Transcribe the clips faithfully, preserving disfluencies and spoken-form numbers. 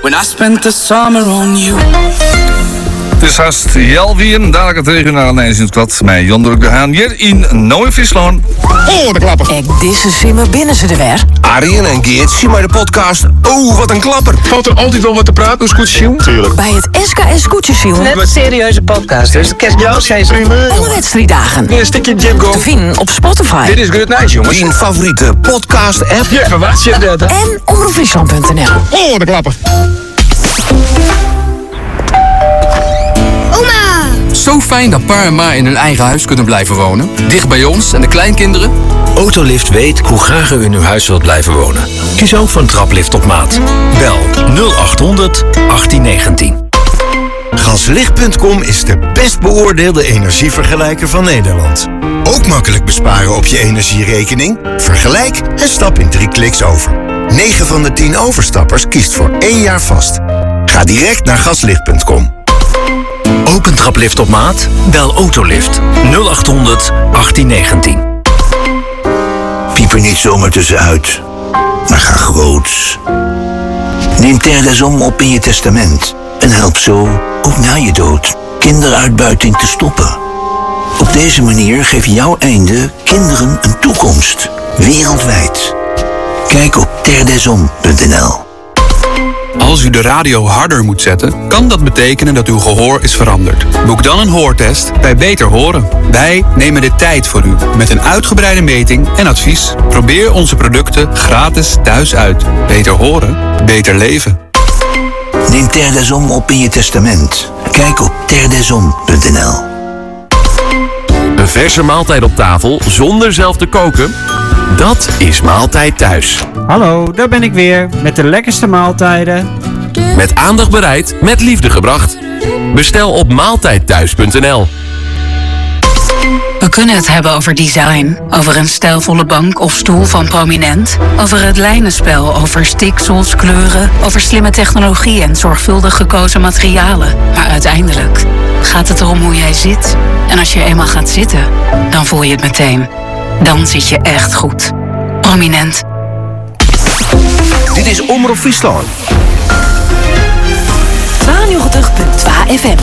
when I spent the summer on you. Het is haast Jelwien, dadelijk het regionale nieuws in het kwad met Jon de Haan hier in Nieuw-Friesland. Oh, de klapper. Kijk, deze simmer binnen ze er weer. Arjen en Geert, zie maar de podcast. Oh, wat een klapper. Valt er altijd wel wat te praten, dus goed zien? Tuurlijk. Bij het S K S Koetjesjoen. Net een serieuze podcast, dus de kerstjous zijn ze. Alle wedstrijddagen. Weer een stukje Jim Go. Te vinden op Spotify. Dit is Good Night, jongens. Die favoriete podcast-app. Ja, maar wat zit dat? En omroepfriesland punt n l. Oh, de klapper. Zo fijn dat pa en ma in hun eigen huis kunnen blijven wonen. Dicht bij ons en de kleinkinderen. Autolift weet hoe graag u in uw huis wilt blijven wonen. Kies ook voor een traplift op maat. Bel nul acht honderd achttien negentien. Gaslicht punt com is de best beoordeelde energievergelijker van Nederland. Ook makkelijk besparen op je energierekening? Vergelijk en stap in drie kliks over. negen van de tien overstappers kiest voor één jaar vast. Ga direct naar gaslicht punt com. Ook een traplift op maat? Bel Autolift nul acht honderd achttien negentien. Piep er niet zomaar tussenuit, maar ga groots. Neem Terre des Hommes op in je testament en help zo, ook na je dood, kinderuitbuiting te stoppen. Op deze manier geef jouw einde kinderen een toekomst, wereldwijd. Kijk op terre des hommes punt n l. Als u de radio harder moet zetten, kan dat betekenen dat uw gehoor is veranderd. Boek dan een hoortest bij Beter Horen. Wij nemen de tijd voor u met een uitgebreide meting en advies. Probeer onze producten gratis thuis uit. Beter horen, beter leven. Neem Terre des Hommes op in je testament. Kijk op terre des hommes punt n l. Een verse maaltijd op tafel zonder zelf te koken? Dat is Maaltijd Thuis. Hallo, daar ben ik weer met de lekkerste maaltijden. Met aandacht bereid, met liefde gebracht. Bestel op maaltijd thuis punt n l. We kunnen het hebben over design, over een stijlvolle bank of stoel van Prominent, over het lijnenspel, over stiksels, kleuren, over slimme technologie en zorgvuldig gekozen materialen. Maar uiteindelijk gaat het erom hoe jij zit. En als je eenmaal gaat zitten, dan voel je het meteen. Dan zit je echt goed. Prominent. Dit is Omroep Friesland. tweeënnegentig komma twee F M.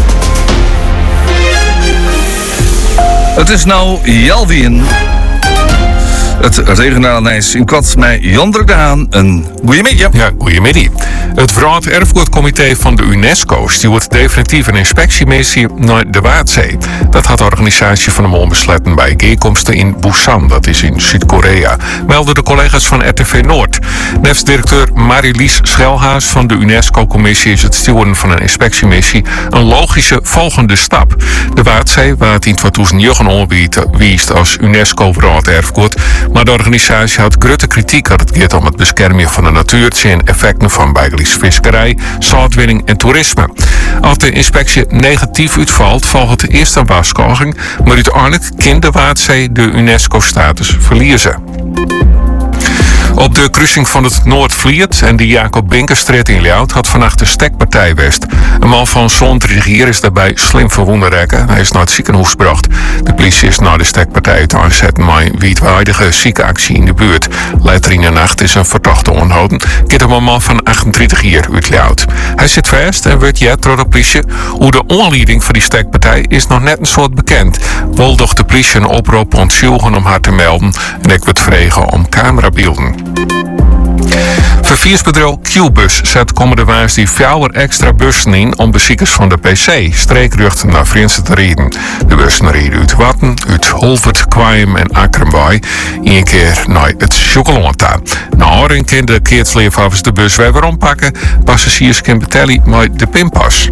Het is nou Jelwien. Het regionale nieuws in kwad met Jon de Haan. Een goeiemiddag. Ja, goeiemiddag. Het Wereld Erfgoedcomité van de UNESCO stuurt definitief een inspectiemissie naar de Waadzee. Dat had de organisatie van de M O N besloten bij bijeenkomsten in Busan, dat is in Zuid-Korea, melden de collega's van R T V Noord. Nevens directeur Marilies Schelhaas van de UNESCO-commissie is het sturen van een inspectiemissie een logische volgende stap. De Waadzee, waar het in tweeduizend negen onderwiest als UNESCO Wereld Erfgoed, maar de organisatie houdt grote kritiek dat het gaat om het beschermen van de natuur en effecten van bijgelovige visserij, zoutwinning en toerisme. Als de inspectie negatief uitvalt, volgt de eerste waarschuwing, maar uiteindelijk kan de Waadzee de UNESCO-status verliezen. Op de kruising van het Noordvliet en de Jacob Binkerstraat in Ljout had vannacht de stekpartij west. Een man van zo'n Trigier is daarbij slim verwonden raken. Hij is naar het ziekenhuis gebracht. De politie is naar de stekpartij te aanzetten met een wijdwaardige ziekenactie in de buurt. Later in de nacht is een verdachte onhouden. Kent een man van achtentwintig jaar uit Ljout. Hij zit vast en wordt jet door de politie. Hoe de aanleiding voor die stekpartij is nog net een soort bekend. Wel doch de politie een oproep ontzoeken om haar te melden. En ik werd vregen om camerabeelden. Vervoersbedrijf Q-Bus zet komende woensdag vier extra bussen in om bezoekers van de P C streekrucht naar Friese te rijden. De bussen rijden uit Watten, uit Holvert, Kwaim en Akkerenbaai. Eén keer naar het Chocolonta. Na Oren kan de keertsleefhavers de bus weer ompakken. Passagiers kunnen betalen met de pinpas.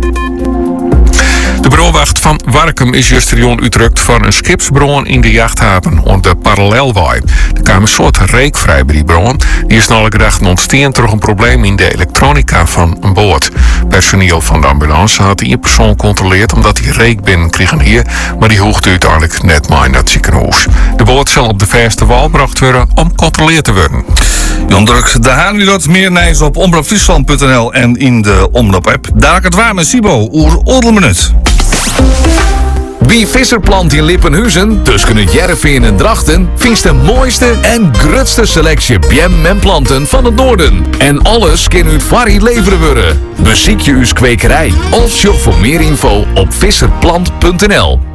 De broonwacht van Warkum is justerjon uitdrukt voor een schipsbron in de jachthaven onder de Parallelwaai. Er kwam een soort reek vrij bij die bron. Die is naar gedacht ontstaan door een probleem in de elektronica van een boot. Personeel van de ambulance had die persoon gecontroleerd omdat die reek binnen kregen hier, maar die hoogde uiteindelijk net maar naar het ziekenhuis. De boot zal op de verste wal gebracht worden om gecontroleerd te worden. Jon Druk, de Haan, u dat meer nieuws op omroep friesland punt n l en in de Omroep app. Daar het waar met Sibo, oer Odelminut. Wie Visserplant in Lippenhuizen, tussen het Jervin en Drachten, vindt de mooiste en grootste selectie biemmen en planten van het noorden. En alles kan uit Varrie leveren worden. Beziek je uw kwekerij of shop voor meer info op visserplant punt n l.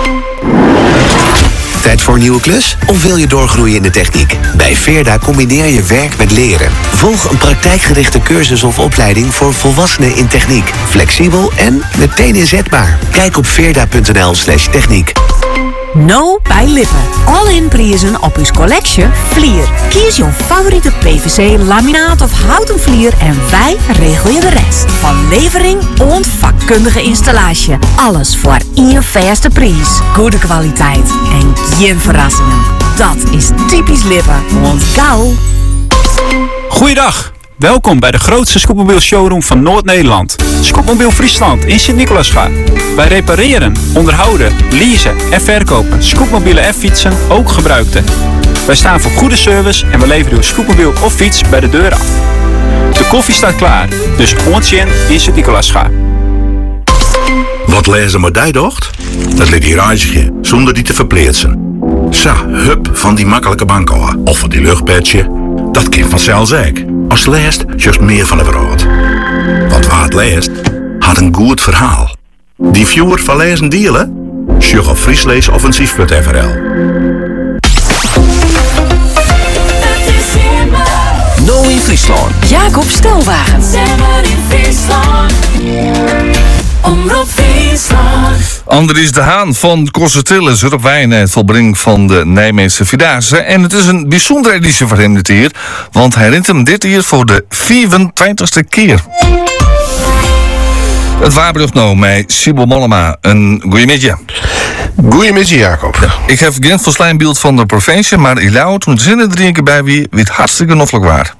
Tijd voor een nieuwe klus? Of wil je doorgroeien in de techniek? Bij Veerda combineer je werk met leren. Volg een praktijkgerichte cursus of opleiding voor volwassenen in techniek. Flexibel en meteen inzetbaar. Kijk op veerda punt n l slash techniek. No bij Lippen. All-in prijzen op uw collectie Vlier. Kies je favoriete P V C, laminaat of houten vlier en wij regelen je de rest. Van levering en vakkundige installatie. Alles voor één vaste prijs. Goede kwaliteit en geen verrassingen. Dat is typisch Lippen. Want gauw. Goeiedag. Welkom bij de grootste scootmobiel showroom van Noord-Nederland. Scootmobiel Friesland in Sint-Nicolasgaard. Wij repareren, onderhouden, leasen en verkopen scootmobielen en fietsen, ook gebruikte. Wij staan voor goede service en we leveren uw scootmobiel of fiets bij de deur af. De koffie staat klaar, dus ontje in Sint-Nicolasgaard. Wat lezen maar die docht? Dat liet hier uitje, zonder die te verpleetsen. Sa, hup van die makkelijke bankoa of van die luchtpetje. Dat kind vanzelf zeker. Als leest, juist meer van de brood. Want waar het leest, had een goed verhaal. Die viewer van lezen dealen? Sjug op friesleesoffensief punt n l. No in Friesland. Jacob Stelwagen. Zemmer in Friesland. Omroep Friesland. Andries de Haan van Korsetille zit op wijn het volbreng van de Nijmeegse Vierdaagse. En het is een bijzondere editie voor hem dit hier, want hij rint hem dit hier voor de vierentwintigste keer. Het waarbrug nou met Sibyl Mollema. Een goeiemiddag. Goeiemiddag, Jacob. Ja, ik heb geen verslijnbeeld van de provincie, maar ik lauw toen de zinnen drinken bij wie het hartstikke noffelijk waar.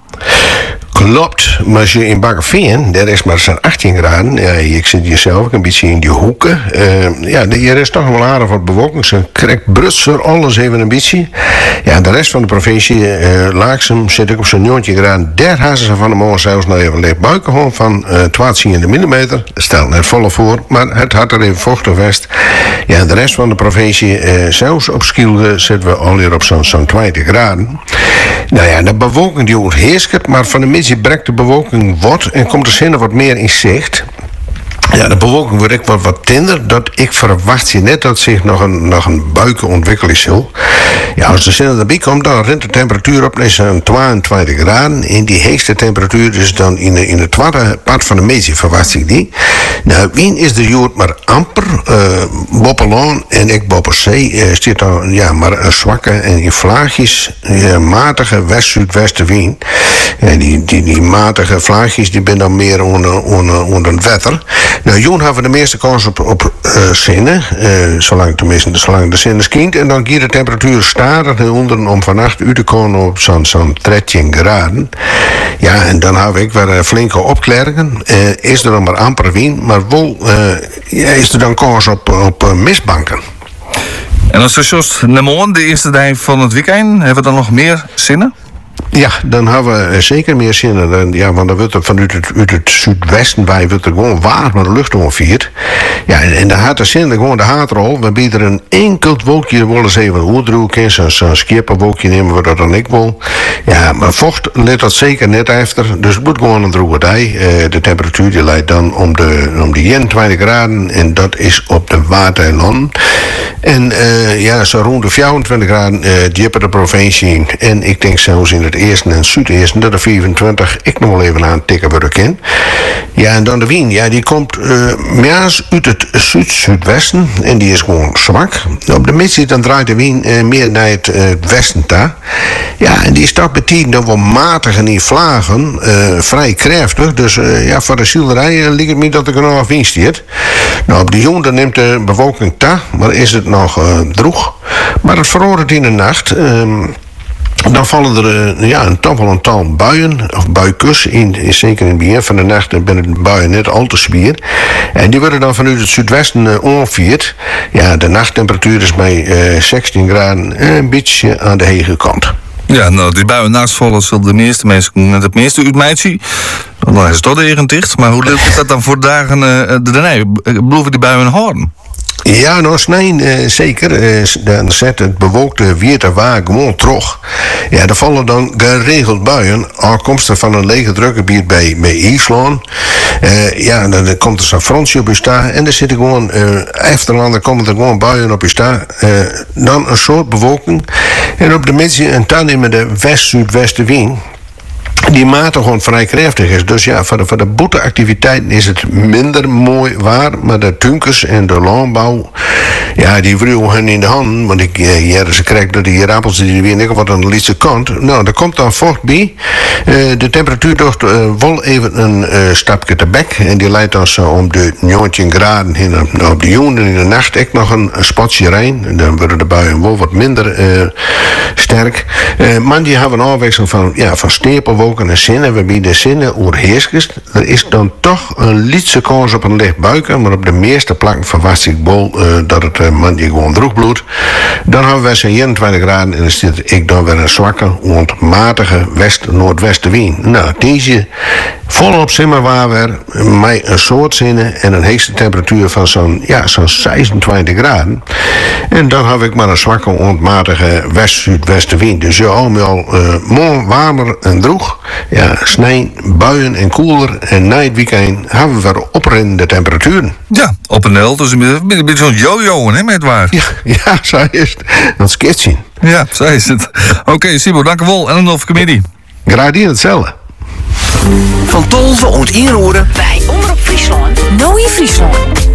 Klopt, maar als je in Bakkeveen, daar is maar zo'n achttien graden. Ja, ik zit hier zelf ook een beetje in die hoeken. Uh, ja, hier is toch wel aardig wat bewolking. Ze krijgt Brutser, alles even een beetje. Ja, de rest van de provincie, uh, Laaksem, zit ik op zo'n negentien graden. Daar gaan ze van de morgen zelfs nog even leeg buiken gewoon van uh, twaalf millimeter. Stel net volle voor, maar het had er even vochtig vast. Ja, de rest van de provincie, uh, zelfs op Schielde, zitten we alweer op zo'n zo'n twintig graden. Nou ja, de bewolking die wordt heerskert, maar van de middag breekt de bewolking wat en komt er zinnen wat meer in zicht. Ja, de bewolking wordt ook wat, wat tinder. Dat ik verwacht je net dat zich nog een, nog een buiken ontwikkelen zal. Ja, als de zin erbij komt, dan rent de temperatuur op naar zo'n tweeëntwintig graden. En die heegste temperatuur is dan in de, in de tweede part van de meter, verwacht ik die. Nou, wien is de jood maar amper. Uh, Boppelaan en ik Bopperzee uh, zit dan ja, maar een zwakke en in vlaagjes uh, matige west-zuidwestenwind. En die, die, die matige vlaagjes die ben dan meer onder, onder, onder het wetter. Nou, Joen hebben we de meeste kans op, op uh, zinnen, uh, zolang, tenminste, zolang de zinnen skient. En dan gaat de temperatuur stadig onder om vannacht uit te komen op zo'n zo'n dertien graden. Ja, en dan heb ik weer uh, flinke opklaringen. Uh, is er dan maar amper wind, maar wel uh, ja, is er dan kans op, op uh, mistbanken. En als we zoals morgen, de eerste dag van het weekend, hebben we dan nog meer zinnen? Ja, dan hebben we zeker meer zin. Ja, want dan wordt er vanuit het, uit het zuidwesten bij wordt er gewoon warme lucht onvierd. Ja, en, en dan gaat er zin, gewoon de haatrol. We bieden er een enkel wolkje, wel eens even oerdroeken. Zo'n zo skipperwolkje nemen we dat dan ik wel. Ja, maar vocht let dat zeker net efter. Dus het moet gewoon een droge dag. Uh, de temperatuur die leidt dan om de, om de eenentwintig graden. En dat is op de Waterland. En uh, ja, zo rond de vierentwintig graden uh, dieper de provincie. En ik denk zelfs in het eerste en zuideerste, dat de vierentwintig ik nog wel even aan tikken worden kan. Ja, en dan de wind, ja, die komt uh, meers uit het zuid-zuidwesten en die is gewoon zwak. Op de middag dan draait de wind uh, meer naar het, uh, het westen daar. Ja, en die is toch betekent dan wel matig en in vlagen, uh, vrij krachtig. Dus uh, ja, voor de schilderij uh, lijkt het me dat er nog wind stiert. Nou, op de jong dan neemt de bewolking ta, maar is het nog uh, droeg. Maar het verandert in de nacht. Uh, Dan vallen er uh, ja, een toch wel een tal buien, of buikus, in, in, zeker in het begin van de nacht ben de buien net al te zwier. En die worden dan vanuit het zuidwesten uh, onvierd. Ja, de nachttemperatuur is bij uh, zestien graden uh, een beetje aan de hege kant. Ja, nou, die buien naast vallen zullen de meeste mensen net het meeste uit mij zien. Dan is het toch even dicht. Maar hoe lukt het dat dan voor dagen uh, de nee? Blijven die buien houden? Ja, nou, snijden uh, zeker. Uh, dan zet het bewolkte weerterwaar gewoon terug. Ja, er vallen dan geregeld buien. Afkomstig van een lege drukgebied bij, bij IJsland. Uh, ja, dan, dan komt er zo'n frontje op je staan. En er zitten gewoon, uh, achteraan, dan komen er gewoon buien op je staan. Uh, dan een soort bewolking. En op de midden en dan in de west-zuidwestenwind. Die mate gewoon vrij krachtig is. Dus ja, voor de, voor de boeteactiviteiten is het minder mooi waar. Maar de tunkers en de landbouw, ja, die wruwen hen in de hand. Want ik, ja, ze krijgen door die rappels die weer niet wat aan de lietse kant. Nou, er komt dan vocht bij. Uh, de temperatuur doet uh, wel even een uh, stapje te bek. En die leidt dan zo om de negentien graden in, uh, op de joen. En in de nacht ook nog een, een spotje rein. Dan worden de buien wel wat minder uh, sterk. Uh, maar die hebben een afwisseling van, ja, van stapelwolken en zinnen, waarbij de zinnen overheerst. Er is dan toch een lietse kans op een licht buiken, maar op de meeste plekken verwacht ik bol uh, dat het uh, man die gewoon droeg bloedt. Dan hebben wij zo'n eenentwintig graden en dan zit ik dan weer een zwakke, ontmatige west-noordwestenwind. Nou, deze volop simmerwaar weer, met een soort zinnen en een heegste temperatuur van zo'n, ja, zo'n zesentwintig graden. En dan heb ik maar een zwakke, ontmatige west-zuidwestenwind. Dus ja, al met al uh, mooi warmer en droeg. Ja, snij, buien en koeler. En na het weekend hebben we weer oprennende temperaturen. Ja, op een L. Dus een beetje zo'n jojoen, hè, met waar. Ja, ja, zo is het. Dat is kitchen. Ja, zo is het. Oké, okay, Sibo, dank u wel. En een nog comedie. Graag die hetzelfde. Van tolve ont inroeren. Bij Omroep Friesland. Nooie Friesland.